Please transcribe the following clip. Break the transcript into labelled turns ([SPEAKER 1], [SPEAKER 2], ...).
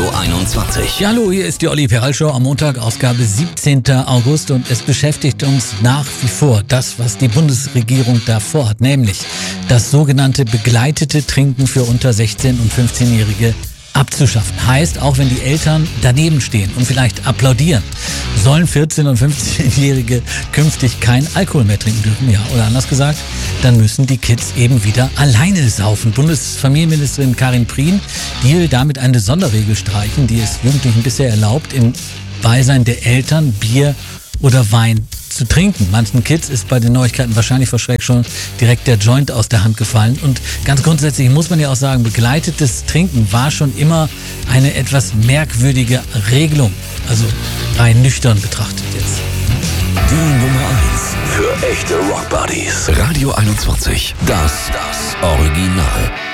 [SPEAKER 1] 21.
[SPEAKER 2] Ja, hallo, hier ist die Olli Peral Show am Montag, Ausgabe 17. August und es beschäftigt uns nach wie vor das, was die Bundesregierung da vorhat, nämlich das sogenannte begleitete Trinken für unter 16- und 15-Jährige abzuschaffen. Heißt, auch wenn die Eltern daneben stehen und vielleicht applaudieren, sollen 14- und 15-Jährige künftig kein Alkohol mehr trinken dürfen. Ja, oder anders gesagt, dann müssen die Kids eben wieder alleine saufen. Bundesfamilienministerin Karin Prien, die will damit eine Sonderregel streichen, die es Jugendlichen bisher erlaubt, im Beisein der Eltern Bier oder Wein zu trinken. Manchen Kids ist bei den Neuigkeiten wahrscheinlich vor Schreck schon direkt der Joint aus der Hand gefallen. Und ganz grundsätzlich muss man ja auch sagen, begleitetes Trinken war schon immer eine etwas merkwürdige Regelung. Also rein nüchtern betrachtet jetzt.
[SPEAKER 1] Die Nummer 1 für echte Rockbuddies. Radio 21. Das Original.